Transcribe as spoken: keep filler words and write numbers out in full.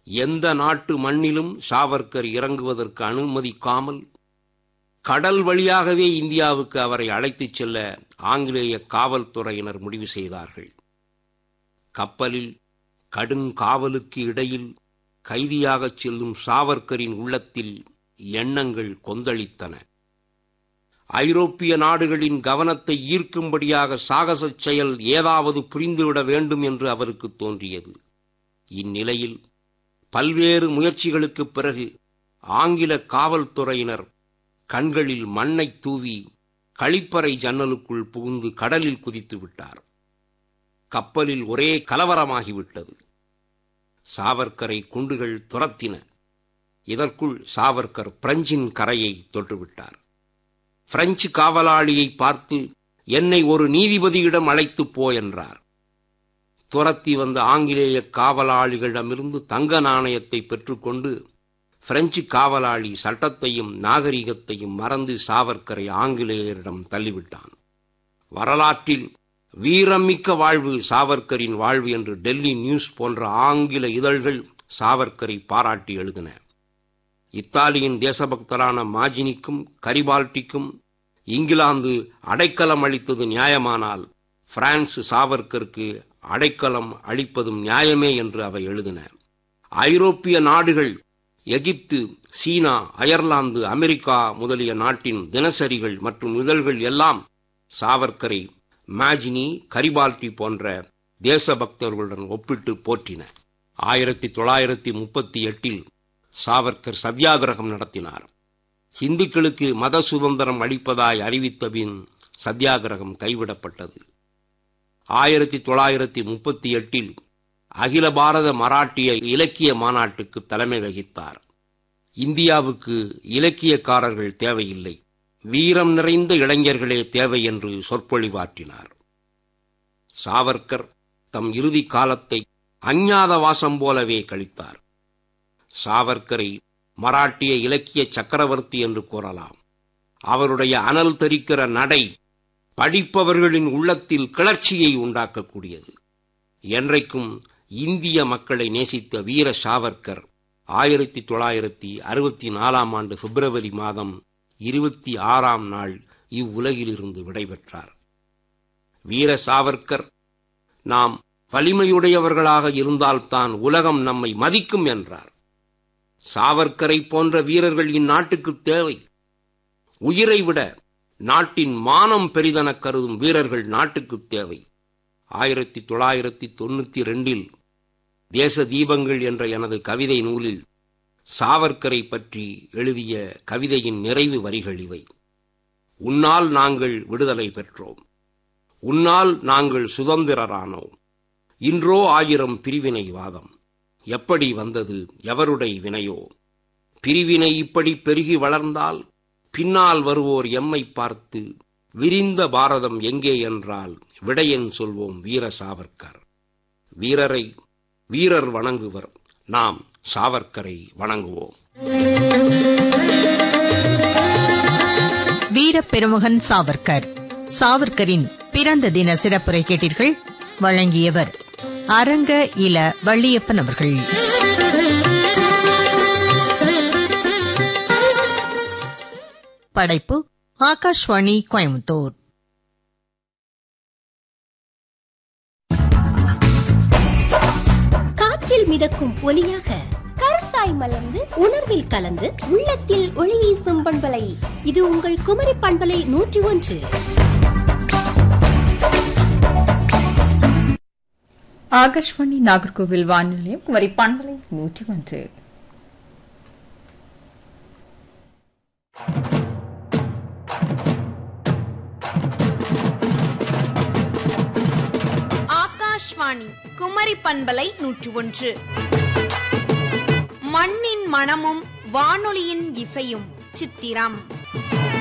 எந்த நாட்டு மண்ணிலும் சாவர்கர் இறங்குவதற்கு அனுமதிக்காமல் கடல் வழியாகவே இந்தியாவுக்கு அவரை அழைத்துச் செல்ல ஆங்கிலேய காவல்துறையினர் முடிவு செய்தார்கள். கப்பலில் கடுங்காவலுக்கு இடையில் கைதியாகச் செல்லும் சாவர்கரின் உள்ளத்தில் எண்ணங்கள் கொந்தளித்தன. ஐரோப்பிய நாடுகளின் கவனத்தை ஈர்க்கும்படியாக சாகசச் செயல் ஏதாவது புரிந்துவிட வேண்டும் என்று அவருக்கு தோன்றியது. இந்நிலையில் பல்வேறு முயற்சிகளுக்குப் பிறகு ஆங்கில காவல்துறையினர் கண்களில் மண்ணை தூவி கழிப்பறை ஜன்னலுக்குள் புகுந்து கடலில் குதித்து விட்டார். கப்பலில் ஒரே கலவரமாகிவிட்டது. சாவர்கரை குண்டுகள் துரத்தின. இதற்குள் சாவர்கர் பிரெஞ்சின் கரையை தொட்டுவிட்டார். பிரெஞ்சு காவலாளியை பார்த்து, என்னை ஒரு நீதிபதியிடம் அழைத்துப் போ என்றார். துரத்தி வந்த ஆங்கிலேய காவலாளிகளிடமிருந்து தங்க நாணயத்தை பெற்றுக்கொண்டு பிரெஞ்சு காவலாளி சட்டத்தையும் நாகரிகத்தையும் மறந்து சாவர்கரை ஆங்கிலேயரிடம் தள்ளிவிட்டான். வரலாற்றில் வீரமிக்க வாழ்வு சாவர்கரின் வாழ்வு என்று டெல்லி நியூஸ் போன்ற ஆங்கில இதழ்கள் சாவர்கரை பாராட்டி எழுதின. இத்தாலியின் தேசபக்தரான மாஜினிக்கும் கரிபால்டிக்கும் இங்கிலாந்து அடைக்கலம் அளித்தது நியாயமானால் பிரான்ஸ் சாவர்கருக்கு அடைக்கலம் அளிப்பதும் நியாயமே என்று அவை எழுதின. ஐரோப்பிய நாடுகள், எகிப்து, சீனா, அயர்லாந்து, அமெரிக்கா முதலிய நாட்டின் தினசரிகள் மற்றும் இதழ்கள் எல்லாம் சாவர்கரை மாஜினி, கரிபால்டி போன்ற தேசபக்தர்களுடன் ஒப்பிட்டு போற்றின. ஆயிரத்தி தொள்ளாயிரத்தி முப்பத்தி எட்டில் சாவர்கர் சத்தியாகிரகம் நடத்தினார். இந்துக்களுக்கு மத சுதந்திரம் அளிப்பதாய் அறிவித்த பின் சத்தியாகிரகம் கைவிடப்பட்டது. ஆயிரத்தி தொள்ளாயிரத்தி முப்பத்தி எட்டில் அகில பாரத மராட்டிய இலக்கிய மாநாட்டுக்கு தலைமை வகித்தார். இந்தியாவுக்கு இலக்கியக்காரர்கள் தேவையில்லை, வீரம் நிறைந்த இளைஞர்களே தேவை என்று சொற்பொழிவாற்றினார். சாவர்கர் தம் இறுதி காலத்தை அஞ்ஞாத வாசம் போலவே கழித்தார். சாவர்கரை மராட்டிய இலக்கிய சக்கரவர்த்தி என்று கூறலாம். அவருடைய அனல் தெரிக்கிற நடை படிப்பவர்களின் உள்ளத்தில் கிளர்ச்சியை உண்டாக்கக்கூடியது. என்றைக்கும் இந்திய மக்களை நேசித்த வீர சாவர்கர் ஆயிரத்தி தொள்ளாயிரத்தி அறுபத்தி நாலாம் ஆண்டு பிப்ரவரி மாதம் இருபத்தி ஆறாம் நாள் இவ்வுலகிலிருந்து விடைபெற்றார். வீர சாவர்கர், நாம் வலிமையுடையவர்களாக இருந்தால்தான் உலகம் நம்மை மதிக்கும் என்றார். சாவர்கரை போன்ற வீரர்கள் இந்நாட்டுக்கு தேவை. உயிரை விட நாட்டின் மானம் பெரிதென கருதும் வீரர்கள் நாட்டுக்கு தேவை. ஆயிரத்தி தொள்ளாயிரத்தி தொண்ணூத்தி ரெண்டில் தேச தீபங்கள் என்ற எனது கவிதை நூலில் சாவர்கரை பற்றி எழுதிய கவிதையின் நிறைவு வரிகள் இவை. உன்னால் நாங்கள் விடுதலை பெற்றோம், உன்னால் நாங்கள் சுதந்திரரானோம். இன்றோ ஆயிரம் பிரிவினை வாதம், எப்படி வந்தது எவருடைய வினையோ? பிரிவினை இப்படி பெருகி வளர்ந்தால் பின்னால் வருவோர் எம்மை பார்த்து விரிந்த பாரதம் எங்கே என்றால் விடையன் சொல்வோம் வீர சாவர்கர். வீரரை வீரர் வணங்குவர், நாம் சாவர்கரை வணங்குவோம். வீர பெருமகன் சாவர்கர். சாவர்கரின் பிறந்த தின சிறப்புரை கேட்டீர்கள். வழங்கியவர் அரங்க இல வள்ளியப்பன் அவர்கள். படைப்பு ஆகாஷ்வாணி கோயம்புத்தூர். காற்றில் மிதக்கும் ஒலியாக, கருத்தாய் மலர்ந்து உணர்வில் கலந்து உள்ளத்தில் ஒளி வீசும் பண்பலை. இது உங்கள் குமரி பண்பலை நூற்றி ஒன்று. ஆகாஷ்வாணி நாகர்கோவில் வானொலி நிலையம், குமரி பண்பலை நூற்றி ஒன்று. ஆகாஷ்வாணி குமரி பண்பலை நூற்றி ஒன்று. மண்ணின் மணமும் வானொலியின் இசையும் சித்திரம்.